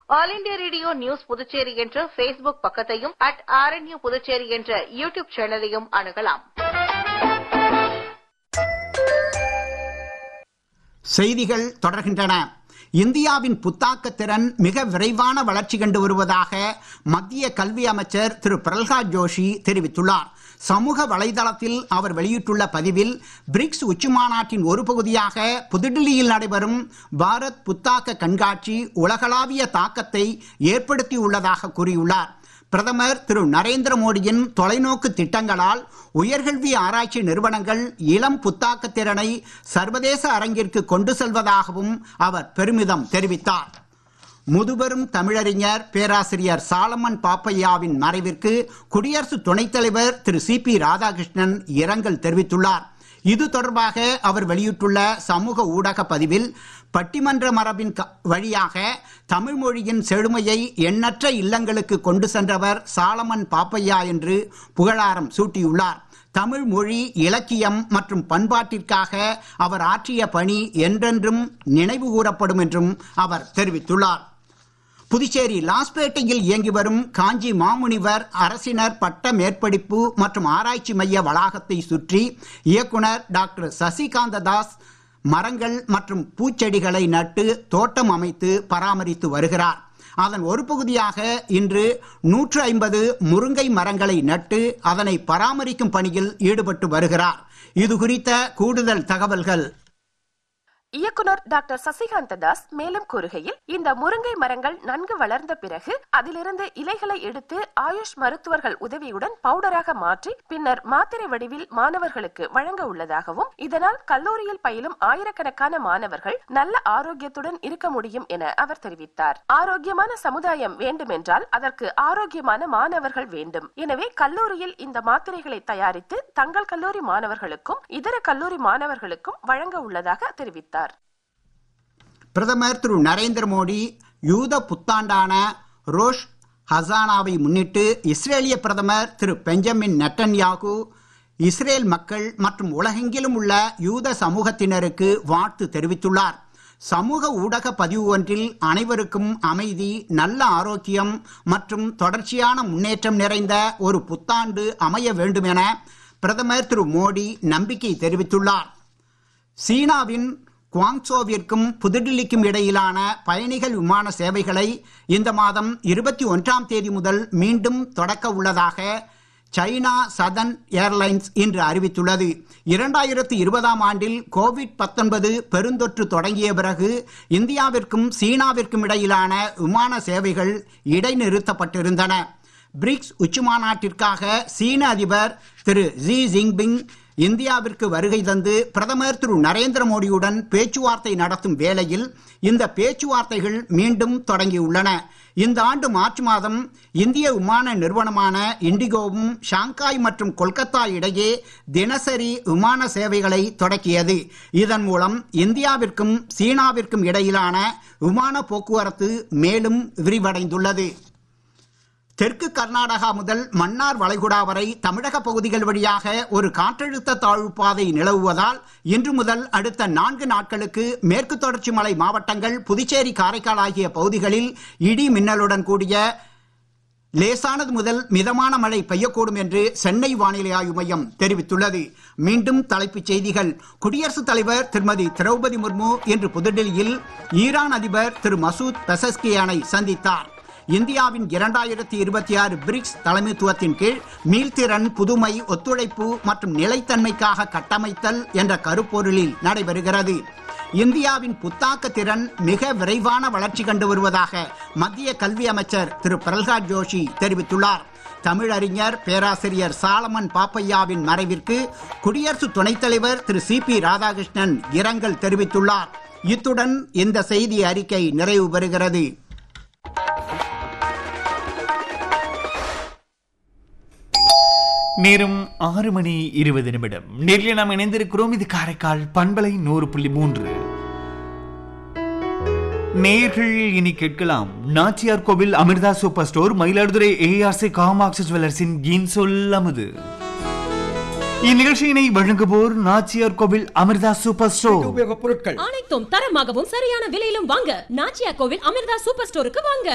All India radio news Puducherry என்ற Facebook பக்கத்தையும் @RNU Puducherry என்ற YouTube சேனலையும் அணுகலாம். செய்திகள் தொடர்கின்றன. இந்தியாவின் புத்தாக்க திறன் மிக விரைவான வளர்ச்சி கண்டு வருவதாக மத்திய கல்வி அமைச்சர் திரு பிரல்ஹாத் ஜோஷி தெரிவித்துள்ளார். சமூக வலைதளத்தில் அவர் வெளியிட்டுள்ள பதிவில் பிரிக்ஸ் உச்சிமாநாட்டின் ஒரு பகுதியாக புதுடில்லியில் நடைபெறும் பாரத் புத்தாக்க கண்காட்சி உலகளாவிய தாக்கத்தை ஏற்படுத்தியுள்ளதாக கூறியுள்ளார். பிரதமர் திரு நரேந்திர மோடியின் தொலைநோக்கு திட்டங்களால் உயர்கல்வி ஆராய்ச்சி நிறுவனங்கள் இளம் புத்தாக்க திறனை சர்வதேச அரங்கிற்கு கொண்டு செல்வதாகவும் அவர் பெருமிதம் தெரிவித்தார். முதுபெரும் தமிழறிஞர் பேராசிரியர் சாலமன் பாப்பையாவின் மறைவிற்கு குடியரசு துணைத் தலைவர் திரு CP ராதாகிருஷ்ணன் இரங்கல் தெரிவித்துள்ளார். இது தொடர்பாக அவர் வெளியிட்டுள்ள சமூக ஊடக பதிவில் பட்டிமன்ற மரபின் வழியாக தமிழ் மொழியின் செழுமையை எண்ணற்ற இல்லங்களுக்கு கொண்டு சென்றவர் சாலமன் பாப்பையா என்று புகழாரம் சூட்டியுள்ளார். தமிழ் மொழி, இலக்கியம் மற்றும் பண்பாட்டிற்காக அவர் ஆற்றிய பணி என்றென்றும் நினைவு கூறப்படும் என்றும் அவர் தெரிவித்துள்ளார். புதுச்சேரி லாஸ்பேட்டையில் இயங்கி வரும் காஞ்சி மாமுனிவர் அரசினர் பட்ட மேற்படிப்பு மற்றும் ஆராய்ச்சி மைய வளாகத்தை சுற்றி இயக்குனர் டாக்டர் சசிகாந்த தாஸ் மரங்கள் மற்றும் பூச்செடிகளை நட்டு தோட்டம் அமைத்து பராமரித்து வருகிறார். அதன் ஒரு பகுதியாக இன்று 150 முருங்கை மரங்களை நட்டு அதனை பராமரிக்கும் பணியில் ஈடுபட்டு வருகிறார். இது குறித்த கூடுதல் தகவல்கள் இயக்குனர் டாக்டர் சசிகாந்த தாஸ் மேலும் கூறுகையில், இந்த முருங்கை மரங்கள் நன்கு வளர்ந்த பிறகு அதிலிருந்து இலைகளை எடுத்து ஆயுஷ் மருத்துவர்கள் உதவியுடன் பவுடராக மாற்றி பின்னர் மாத்திரை வடிவில் மாணவர்களுக்கு வழங்க உள்ளதாகவும், இதனால் கல்லூரியில் பயிலும் ஆயிரக்கணக்கான மாணவர்கள் நல்ல ஆரோக்கியத்துடன் இருக்க முடியும் என அவர் தெரிவித்தார். ஆரோக்கியமான சமுதாயம் வேண்டுமென்றால் அதற்கு ஆரோக்கியமான மாணவர்கள் வேண்டும். எனவே கல்லூரியில் இந்த மாத்திரைகளை தயாரித்து தங்கள் கல்லூரி மாணவர்களுக்கும் இதர கல்லூரி மாணவர்களுக்கும் வழங்க உள்ளதாக தெரிவித்தார். பிரதமர் திரு நரேந்திர மோடி யூத புத்தாண்டான ரோஷ் ஹசானாவை முன்னிட்டு இஸ்ரேலிய பிரதமர் திரு பெஞ்சமின் நெட்டன்யாகு இஸ்ரேல் மக்கள் மற்றும் உலகெங்கிலும் உள்ள யூத சமூகத்தினருக்கு வாழ்த்து தெரிவித்துள்ளார். சமூக ஊடக பதிவு ஒன்றில் அனைவருக்கும் அமைதி, நல்ல ஆரோக்கியம் மற்றும் தொடர்ச்சியான முன்னேற்றம் நிறைந்த ஒரு புத்தாண்டு அமைய வேண்டும் என பிரதமர் திரு மோடி நம்பிக்கை தெரிவித்துள்ளார். சீனாவின் குவாங்சோவிற்கும் புதுடில்லிக்கும் இடையிலான பயணிகள் விமான சேவைகளை இந்த மாதம் 21ஆம் தேதி முதல் மீண்டும் தொடக்க உள்ளதாக சைனா சதர்ன் ஏர்லைன்ஸ் இன்று அறிவித்துள்ளது. 2020ஆம் ஆண்டில் கோவிட்-19 பெருந்தொற்று தொடங்கிய பிறகு இந்தியாவிற்கும் சீனாவிற்கும் இடையிலான விமான சேவைகள் இடைநிறுத்தப்பட்டிருந்தன. பிரிக்ஸ் உச்சிமாநாட்டிற்காக சீன அதிபர் திரு ஜி ஜின்பிங் இந்தியாவிற்கு வருகை தந்து பிரதமர் திரு நரேந்திர மோடியுடன் பேச்சுவார்த்தை நடத்தும் வேளையில் இந்த பேச்சுவார்த்தைகள் மீண்டும் தொடங்கியுள்ளன. இந்த ஆண்டு மார்ச் மாதம் இந்திய விமான நிறுவனமான இண்டிகோவும் ஷாங்காய் மற்றும் கொல்கத்தா இடையே தினசரி விமான சேவைகளை தொடக்கியது. இதன் மூலம் இந்தியாவிற்கும் சீனாவிற்கும் இடையிலான விமான போக்குவரத்து மேலும் விரிவடைந்துள்ளது. தெற்கு கர்நாடகா முதல் மன்னார் வளைகுடா வரை தமிழக பகுதிகள் வழியாக ஒரு காற்றழுத்த தாழ்வு பாதை நிலவுவதால் இன்று முதல் அடுத்த 4 நாட்களுக்கு மேற்கு தொடர்ச்சி மலை மாவட்டங்கள், புதுச்சேரி, காரைக்கால் ஆகிய பகுதிகளில் இடி மின்னலுடன் கூடிய லேசானது முதல் மிதமான மழை பெய்யக்கூடும் என்று சென்னை வானிலை ஆய்வு மையம் தெரிவித்துள்ளது. மீண்டும் தலைப்புச் செய்திகள். குடியரசுத் தலைவர் திருமதி திரௌபதி முர்மு இன்று புதுடில்லியில் ஈரான் அதிபர் திரு மசூத் பெசஸ்கியானை சந்தித்தார். இந்தியாவின் 2026 பிரிக்ஸ் தலைமைத்துவத்தின் கீழ் மீள்திறன், புதுமை, ஒத்துழைப்பு மற்றும் நிலைத்தன்மைக்காக கட்டமைத்தல் என்ற கருப்பொருளில் நடைபெறுகிறது. இந்தியாவின் புத்தாக்க திறன் மிக விரைவான வளர்ச்சி கண்டு வருவதாக மத்திய கல்வி அமைச்சர் திரு பிரல்ஹாத் ஜோஷி தெரிவித்துள்ளார். தமிழறிஞர் பேராசிரியர் சாலமன் பாப்பையாவின் மறைவிற்கு குடியரசு துணைத் தலைவர் திரு CP ராதாகிருஷ்ணன் இரங்கல் தெரிவித்துள்ளார். இத்துடன் இந்த செய்தி அறிக்கை நிறைவு பெறுகிறது. நேரம் 6:20. நேரில் நாம் இணைந்திருக்கிறோம். இது காரைக்கால் பண்பலை 100.3. நேயர்கள் இனி கேட்கலாம் நாச்சியார் கோவில் Amrita super store, Mayiladuthurai ARC Kamakshi ஜுவல்லர்ஸின் இன் சொல் அமுது. இந்நிகழ்ச்சியினை வழங்குவோர் நாச்சியார் கோவில் அமிர்தா சூப்பர் ஸ்டோர். பொருட்கள் அனைத்தும் தரமாகவும் சரியான விலையிலும் வாங்க நாச்சியார் கோவில் அமிர்தா சூப்பர் ஸ்டோருக்கு வாங்க.